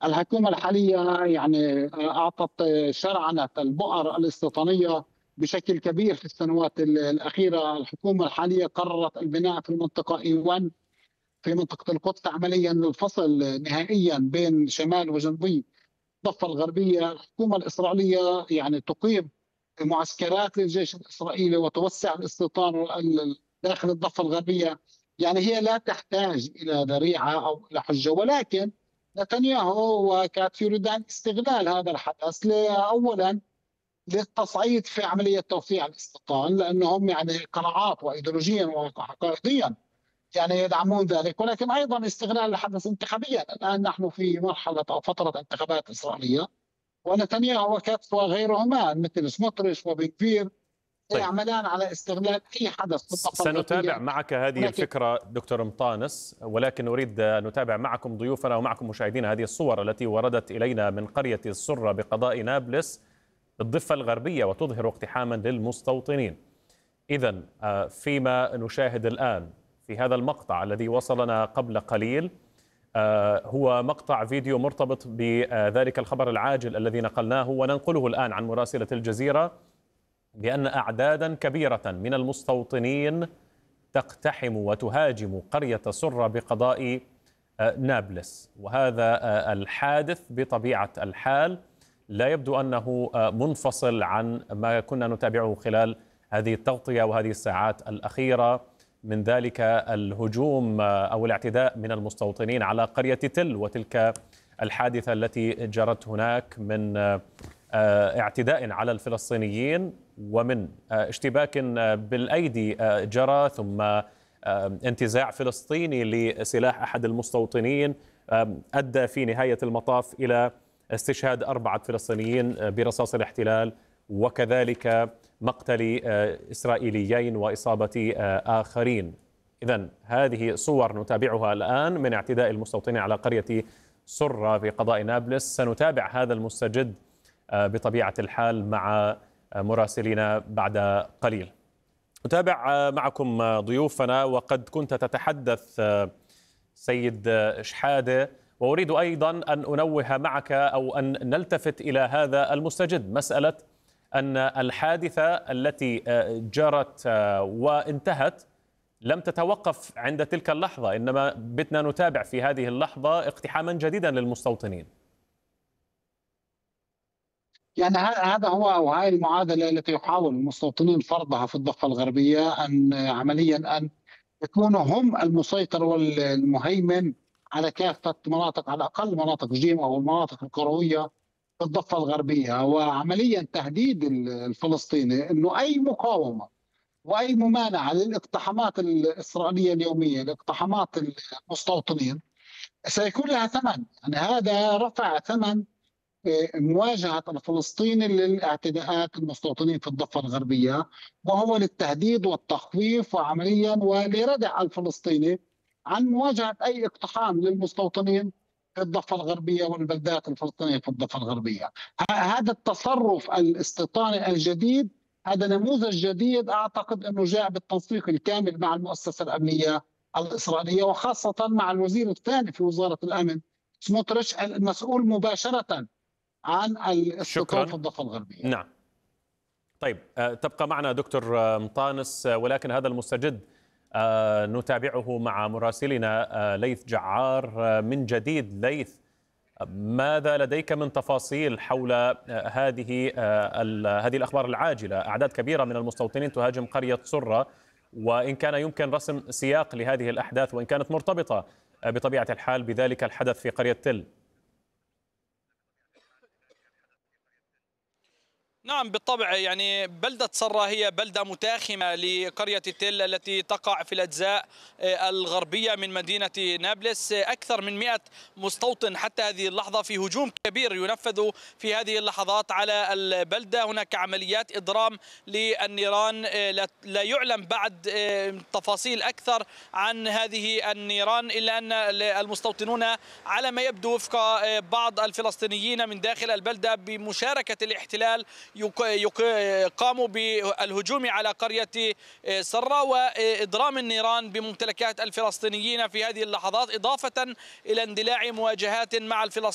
الحكومة الحالية يعني أعطت شرعنة البؤر الاستيطانية بشكل كبير في السنوات الأخيرة. الحكومة الحالية قررت البناء في المنطقة E1 في منطقة القدس، عمليا الفصل نهائيا بين شمال وجنوبي الضفة الغربية. الحكومة الإسرائيلية يعني تقيم معسكرات للجيش الإسرائيلي وتوسع الاستيطان داخل الضفة الغربية. يعني هي لا تحتاج إلى ذريعة أو إلى حجة، ولكن نتنياهو وكانت يريدان استغلال هذا الحدث أولا للتصعيد في عملية توسيع الاستيطان، لأنهم يعني قناعات وإيديولوجيا وعقائديا يعني يدعمون ذلك، ولكن أيضا استغلال الحدث انتخابيا. الآن نحن في مرحلة أو فترة انتخابات إسرائيلية، ونتنياهو وكاتس وغيرهما مثل سموتريش وبن كفير طيب، يعملان على استغلال أي حدث في الضفة سنتابع الغربية. معك هذه ولكن الفكرة دكتور مطانس، ولكن أريد أن نتابع معكم ضيوفنا ومعكم مشاهدينا هذه الصور التي وردت إلينا من قرية السرة بقضاء نابلس بالضفة الغربية وتظهر اقتحاما للمستوطنين. إذن فيما نشاهد الآن في هذا المقطع الذي وصلنا قبل قليل هو مقطع فيديو مرتبط بذلك الخبر العاجل الذي نقلناه وننقله الآن عن مراسلة الجزيرة بأن أعدادا كبيرة من المستوطنين تقتحم وتهاجم قرية سرة بقضاء نابلس. وهذا الحادث بطبيعة الحال لا يبدو أنه منفصل عن ما كنا نتابعه خلال هذه التغطية وهذه الساعات الأخيرة من ذلك الهجوم أو الاعتداء من المستوطنين على قرية تل، وتلك الحادثة التي جرت هناك من اعتداء على الفلسطينيين ومن اشتباك بالأيدي جرى، ثم انتزاع فلسطيني لسلاح أحد المستوطنين أدى في نهاية المطاف إلى استشهاد 4 فلسطينيين برصاص الاحتلال، وكذلك مقتل إسرائيليين وإصابة آخرين. إذن هذه صور نتابعها الآن من اعتداء المستوطنين على قرية سرة في قضاء نابلس. سنتابع هذا المستجد بطبيعة الحال مع مراسلين بعد قليل. نتابع معكم ضيوفنا، وقد كنت تتحدث سيد شحادة، وأريد أيضا أن أنوه معك أو أن نلتفت إلى هذا المستجد، مسألة أن الحادثة التي جرت وانتهت لم تتوقف عند تلك اللحظة، إنما بتنا نتابع في هذه اللحظة اقتحاما جديدا للمستوطنين. يعني هذا هو أو هاي المعادلة التي يحاول المستوطنين فرضها في الضفة الغربية، أن عمليا أن يكونوا هم المسيطر والمهيمن على كافة مناطق، على الأقل مناطق جيم أو المناطق الكروية في الضفة الغربية. وعمليا تهديد الفلسطيني أنه أي مقاومة وأي ممانعة للاقتحامات الإسرائيلية اليومية لاقتحامات المستوطنين سيكون لها ثمن. يعني هذا رفع ثمن مواجهة الفلسطيني للاعتداءات المستوطنين في الضفة الغربية، وهو للتهديد والتخويف وعمليا ولردع الفلسطيني عن مواجهة أي اقتحام للمستوطنين في الضفة الغربية والبلدات الفلسطينية في الضفة الغربية. هذا التصرف الاستيطاني الجديد، هذا نموذج جديد أعتقد أنه جاء بالتنسيق الكامل مع المؤسسة الأمنية الإسرائيلية، وخاصة مع الوزير الثاني في وزارة الأمن سموتريتش المسؤول مباشرة عن الاستيطان في شكرا. الضفة الغربية. نعم. طيب، تبقى معنا دكتور مطانس، ولكن هذا المستجد نتابعه مع مراسلنا ليث جعار من جديد. ليث، ماذا لديك من تفاصيل حول هذه الأخبار العاجلة؟ أعداد كبيرة من المستوطنين تهاجم قرية سرة، وإن كان يمكن رسم سياق لهذه الأحداث وإن كانت مرتبطة بطبيعة الحال بذلك الحدث في قرية تل. نعم بالطبع، يعني بلدة سرة هي بلدة متاخمة لقرية تل التي تقع في الأجزاء الغربية من مدينة نابلس. أكثر من 100 مستوطن حتى هذه اللحظة في هجوم كبير ينفذ في هذه اللحظات على البلدة. هناك عمليات إضرام للنيران، لا يعلم بعد تفاصيل أكثر عن هذه النيران، إلا أن المستوطنون على ما يبدو وفق بعض الفلسطينيين من داخل البلدة بمشاركة الاحتلال قاموا بالهجوم على قرية سرة وإضرام النيران بممتلكات الفلسطينيين في هذه اللحظات، إضافة إلى اندلاع مواجهات مع الفلسطينيين